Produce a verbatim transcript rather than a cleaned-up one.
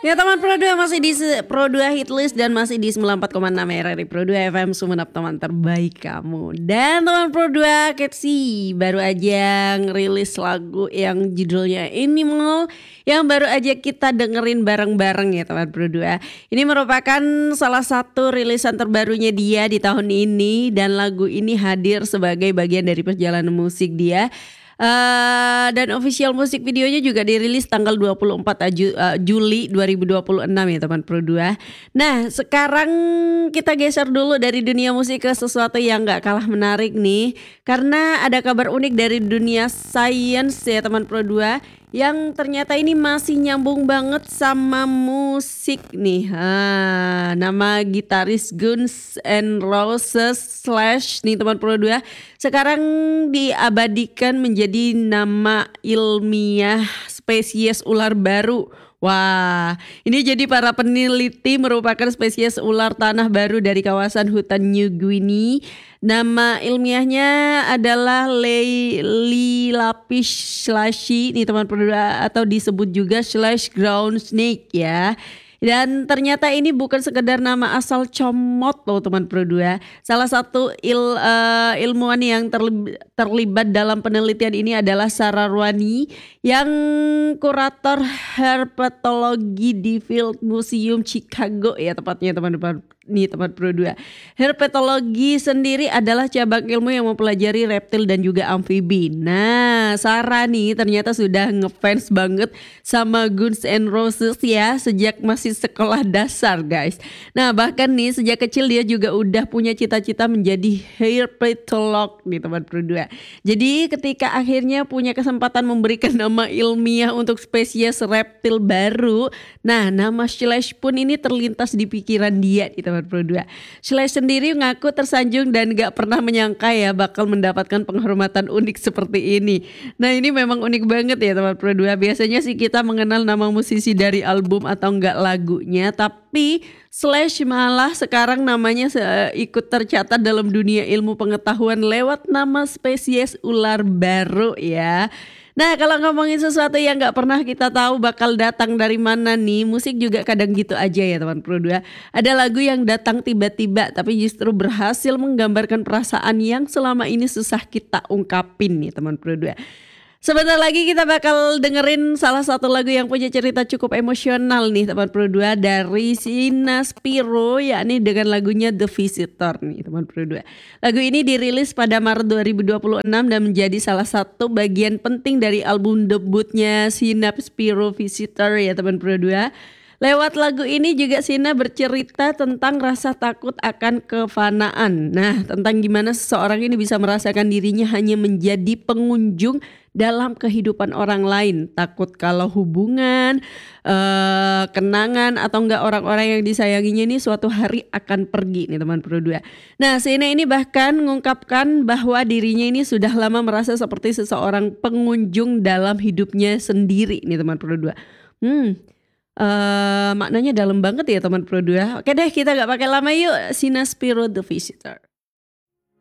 Ya teman Pro dua masih di se- Pro dua Hitlist dan masih di sembilan puluh empat koma enam R R I Pro dua F M Sumenep, teman terbaik kamu. Dan teman Pro dua Ketsi baru aja ngerilis lagu yang judulnya Animal, yang baru aja kita dengerin bareng-bareng ya teman Pro dua. Ini merupakan salah satu rilisan terbarunya dia di tahun ini, dan lagu ini hadir sebagai bagian dari perjalanan musik dia. Eh, dan official musik videonya juga dirilis tanggal dua puluh empat Ju- eh, Juli dua ribu dua puluh enam ya teman Pro dua. Nah sekarang kita geser dulu dari dunia musik ke sesuatu yang gak kalah menarik nih, karena ada kabar unik dari dunia science ya teman Pro dua, yang ternyata ini masih nyambung banget sama musik nih. Ha, nama gitaris Guns N' Roses Slash nih teman Pro dua sekarang diabadikan menjadi nama ilmiah spesies ular baru. Wah, ini jadi para peneliti merupakan spesies ular tanah baru dari kawasan hutan New Guinea. Nama ilmiahnya adalah Leilapis slashy nih teman Pro dua, atau disebut juga slash ground snake ya. Dan ternyata ini bukan sekedar nama asal comot loh teman Pro dua. Salah satu il, eh, ilmuwan yang terlib- terlibat dalam penelitian ini adalah Sarah Rwani, yang kurator herpetologi di Field Museum Chicago ya tepatnya teman-teman. Nih teman Pro dua. Herpetologi sendiri adalah cabang ilmu yang mempelajari reptil dan juga amfibi. Nah, Sarah nih ternyata sudah ngefans banget sama Guns N' Roses ya sejak masih sekolah dasar, guys. Nah, bahkan nih sejak kecil dia juga udah punya cita-cita menjadi herpetolog nih teman Pro dua. Jadi ketika akhirnya punya kesempatan memberikan nama ilmiah untuk spesies reptil baru, nah nama Slash pun ini terlintas di pikiran dia di teman Pro dua. Slash sendiri ngaku tersanjung dan gak pernah menyangka ya bakal mendapatkan penghormatan unik seperti ini. Nah ini memang unik banget ya teman Pro dua. Biasanya sih kita mengenal nama musisi dari album atau enggak lagunya, tapi Slash malah sekarang namanya se- ikut tercatat dalam dunia ilmu pengetahuan lewat nama spesies ular baru ya. Nah kalau ngomongin sesuatu yang gak pernah kita tahu bakal datang dari mana nih, musik juga kadang gitu aja ya teman Pro dua. Ada lagu yang datang tiba-tiba tapi justru berhasil menggambarkan perasaan yang selama ini susah kita ungkapin nih teman Pro dua. Sebentar lagi kita bakal dengerin salah satu lagu yang punya cerita cukup emosional nih teman Pro dua dari Sina Spiro, yakni dengan lagunya The Visitor nih teman Pro dua. Lagu ini dirilis pada Maret dua ribu dua puluh enam dan menjadi salah satu bagian penting dari album debutnya Sina Spiro Visitor ya teman Pro dua. Lewat lagu ini juga Sina bercerita tentang rasa takut akan kefanaan. Nah, tentang gimana seseorang ini bisa merasakan dirinya hanya menjadi pengunjung dalam kehidupan orang lain. Takut kalau hubungan, eh, kenangan atau enggak orang-orang yang disayanginya ini suatu hari akan pergi nih teman Pro dua. Nah, Sina ini bahkan mengungkapkan bahwa dirinya ini sudah lama merasa seperti seseorang pengunjung dalam hidupnya sendiri nih teman Pro dua. Hmm. Eh, maknanya dalam banget ya teman Pro dua. Oke deh, kita gak pakai lama yuk, Sina Spiro The Visitor.